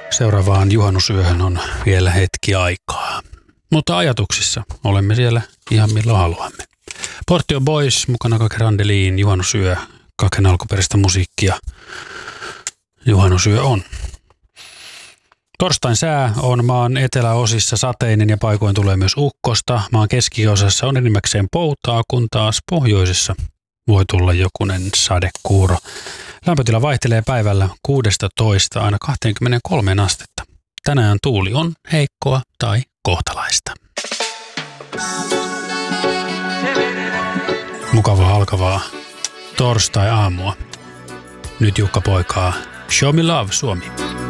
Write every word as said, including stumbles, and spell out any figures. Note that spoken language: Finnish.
Seuraavaan juhannusyöhön on vielä hetki aikaa. Mutta ajatuksissa olemme siellä ihan milloin haluamme. Portio Boys, mukana Kake Randeliin, juhannusyö, Kaken alkuperäistä musiikkia. Juhannusyö on. Torstain sää on maan eteläosissa sateinen ja paikoin tulee myös ukkosta. Maan keskiosassa on enimmäkseen poutaa, kun taas pohjoisessa voi tulla jokunen sadekuuro. Lämpötila vaihtelee päivällä kuusitoista aina kaksikymmentäkolme astetta. Tänään tuuli on heikkoa tai kohtalaista. Mukavaa alkavaa torstai-aamua. Nyt Jukka Poikaa. Show me love, Suomi.